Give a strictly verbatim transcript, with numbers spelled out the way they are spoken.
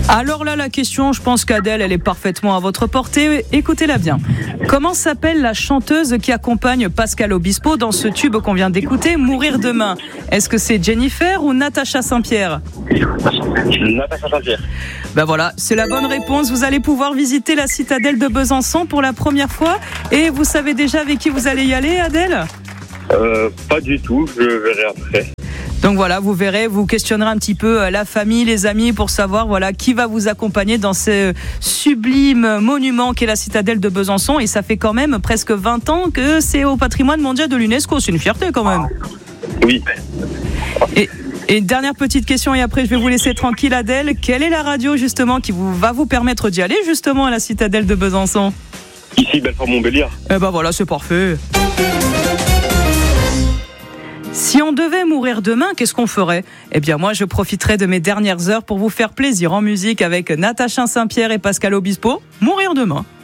Alors là, la question, je pense qu'Adèle, elle est parfaitement à votre portée. Écoutez-la bien. Comment s'appelle la chanteuse qui accompagne Pascal Obispo dans ce tube qu'on vient d'écouter, Mourir demain? Est-ce que c'est Jennifer ou Natacha Saint-Pierre? Natacha Saint-Pierre. Ben voilà, c'est la bonne réponse. Vous allez pouvoir visiter la citadelle de Besançon pour la première fois. Et vous savez déjà avec qui vous allez y aller, Adèle? Euh, pas du tout, je verrai après. Donc voilà, vous verrez, vous questionnerez un petit peu la famille, les amis pour savoir voilà qui va vous accompagner dans ce sublime monument qu'est la citadelle de Besançon. Et ça fait quand même presque vingt ans que c'est au patrimoine mondial de l'UNESCO. C'est une fierté quand même. Oui. Et, et une dernière petite question et après je vais vous laisser tranquille, Adèle. Quelle est la radio justement qui vous, va vous permettre d'y aller justement à la citadelle de Besançon? Ici, Belfort-Montbéliard. Eh ben voilà, c'est parfait. Si on devait mourir demain, qu'est-ce qu'on ferait? Eh bien moi, je profiterai de mes dernières heures pour vous faire plaisir en musique avec Natacha Saint-Pierre et Pascal Obispo. Mourir demain.